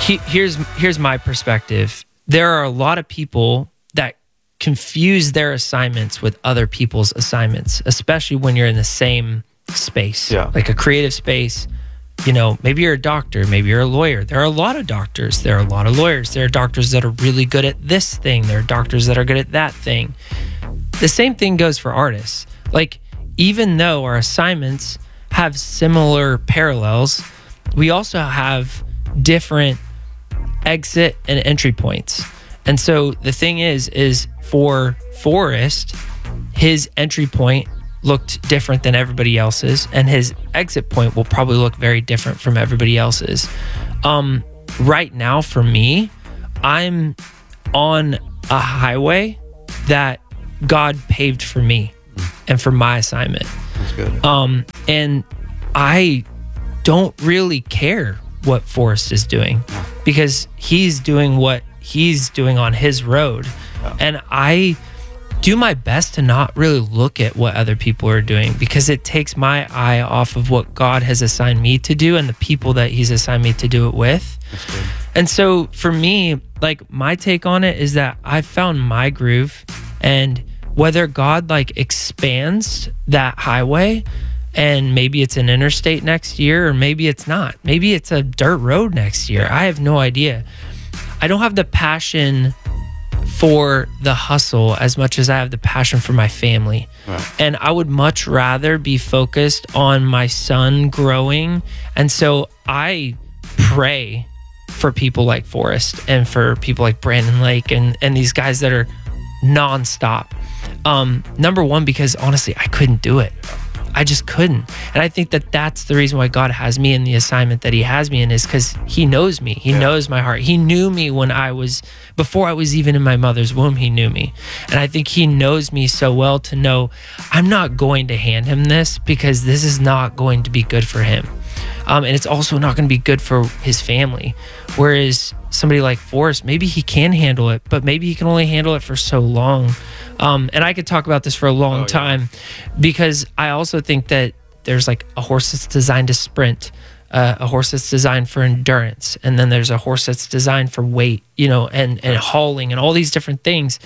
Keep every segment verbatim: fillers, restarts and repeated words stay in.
he, here's here's my perspective. There are a lot of people that confuse their assignments with other people's assignments, especially when you're in the same space, yeah. like a creative space. You know, maybe you're a doctor, maybe you're a lawyer. There are a lot of doctors. There are a lot of lawyers. There are doctors that are really good at this thing. There are doctors that are good at that thing. The same thing goes for artists. Like, even though our assignments have similar parallels, we also have different exit and entry points. And so the thing is, is for Forrest, his entry point looked different than everybody else's, and his exit point will probably look very different from everybody else's. Um, right now, for me, I'm on a highway that God paved for me and for my assignment. That's good. Um, and I don't really care what Forrest is doing because he's doing what he's doing on his road. Yeah. And I do my best to not really look at what other people are doing because it takes my eye off of what God has assigned me to do and the people that he's assigned me to do it with. That's good. And so for me, like, my take on it is that I found my groove, and whether God like expands that highway and maybe it's an interstate next year, or maybe it's not, maybe it's a dirt road next year. I have no idea. I don't have the passion for the hustle as much as I have the passion for my family. Right. And I would much rather be focused on my son growing. And so I pray for people like Forrest and for people like Brandon Lake and, and these guys that are nonstop. Um, number one, because honestly, I couldn't do it. I just couldn't. And I think that that's the reason why God has me in the assignment that he has me in, is because he knows me. He yeah. knows my heart. He knew me when I was, before I was even in my mother's womb, he knew me. And I think he knows me so well to know I'm not going to hand him this because this is not going to be good for him. Um, and it's also not going to be good for his family. Whereas somebody like Forrest, maybe he can handle it, but maybe he can only handle it for so long. Um, and I could talk about this for a long oh, yeah. time because I also think that there's like a horse that's designed to sprint, uh, a horse that's designed for endurance, and then there's a horse that's designed for weight, you know, and, and hauling and all these different things.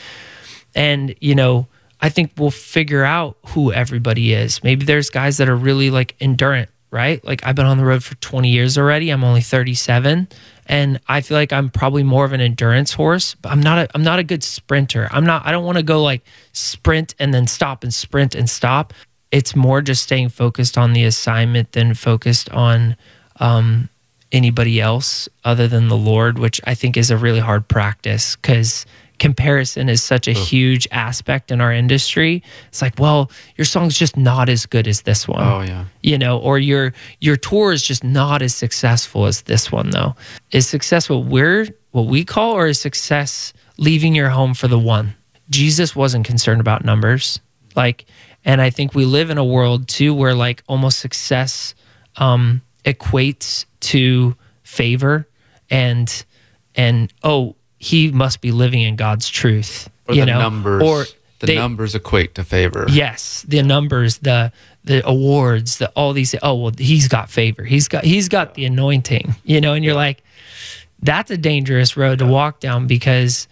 And, you know, I think we'll figure out who everybody is. Maybe there's guys that are really like endurant, right? Like, I've been on the road for twenty years already. I'm only thirty-seven. And I feel like I'm probably more of an endurance horse, but I'm not a, I'm not a good sprinter. I'm not, I don't want to go like sprint and then stop and sprint and stop. It's more just staying focused on the assignment than focused on um, anybody else other than the Lord, which I think is a really hard practice because comparison is such a huge aspect in our industry. It's like, well, your song's just not as good as this one. Oh yeah. You know, or your your tour is just not as successful as this one though. Is success what we're what we call, or is success leaving your home for the one? Jesus wasn't concerned about numbers. Like, and I think we live in a world too where like almost success um equates to favor and and oh, he must be living in God's truth, or you the know, numbers, or the they, numbers equate to favor. Yes, the numbers, the the awards, the all these. Oh well, he's got favor. He's got he's got the anointing, you know. And you're like, that's a dangerous road to walk down because,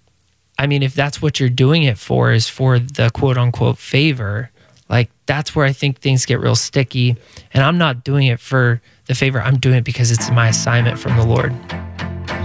I mean, if that's what you're doing it for, is for the quote unquote favor, like that's where I think things get real sticky. And I'm not doing it for the favor. I'm doing it because it's my assignment from the Lord.